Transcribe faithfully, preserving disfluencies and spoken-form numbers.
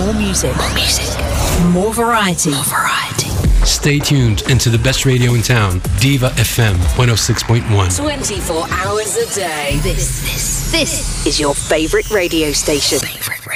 More music. More music. More variety. More variety. Stay tuned into the best radio in town, Diva F M one oh six point one. twenty-four hours a day. This, this, this is your favorite radio station. Favorite radio.